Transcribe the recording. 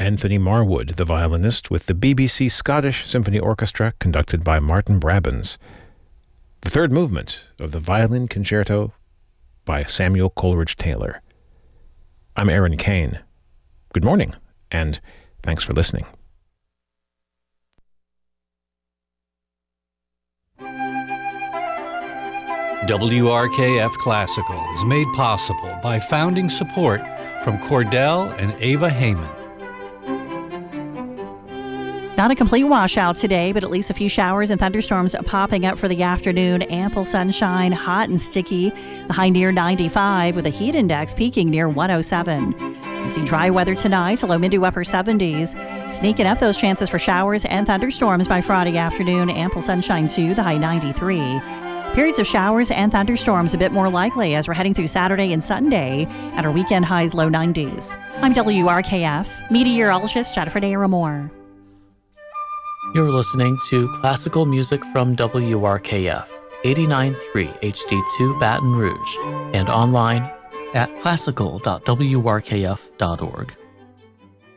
Anthony Marwood, the violinist, with the BBC Scottish Symphony Orchestra conducted by Martin Brabbins. The third movement of the Violin Concerto by Samuel Coleridge Taylor. I'm Aaron Kane. Good morning, and thanks for listening. WRKF Classical is made possible by founding support from Cordell and Ava Heyman. Not a complete washout today, but at least a few showers and thunderstorms popping up for the afternoon. Ample sunshine, hot and sticky. The high near 95 with a heat index peaking near 107. We see dry weather tonight, low mid to upper 70s. Sneaking up those chances for showers and thunderstorms by Friday afternoon. Ample sunshine too, the high 93. Periods of showers and thunderstorms a bit more likely as we're heading through Saturday and Sunday at our weekend highs low 90s. I'm WRKF meteorologist Jennifer Daramore. You're listening to classical music from WRKF 89.3 HD2 Baton Rouge and online at classical.wrkf.org.